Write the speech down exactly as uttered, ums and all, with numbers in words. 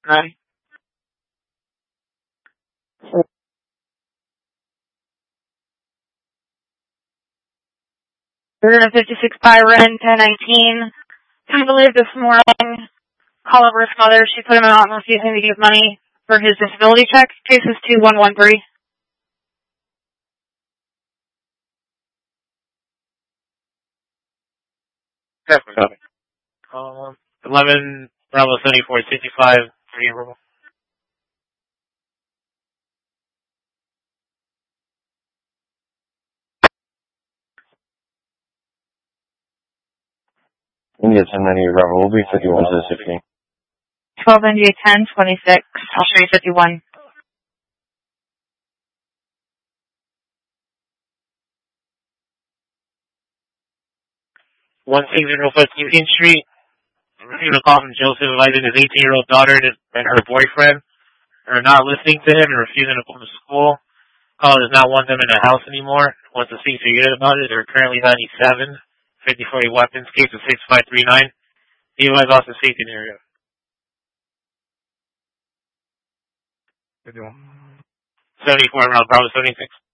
Nine. We're gonna fifty-six Byron, ten nineteen. Time to live this morning. Call over his mother. She put him out and refusing to give money for his disability check. Case is two one one three. Copy. Um, eleven Bravo seventy-four sixty-five, three Bravo. India ten ninety-eight Bravo, we'll be fifty-one to sixteen. twelve India ten twenty-six. I'll show you fifty-one. one six zero five Union Street. I received a call from Joseph advising his eighteen-year-old daughter and her boyfriend are not listening to him and refusing to come to school. Caller does not want them in the house anymore. Wants to speak to you about it. They're currently ninety-seven. fifty forty weapons. Case of six five three nine. D U I Austin safety area. fifty-one. seventy-four around Bravo seventy-six.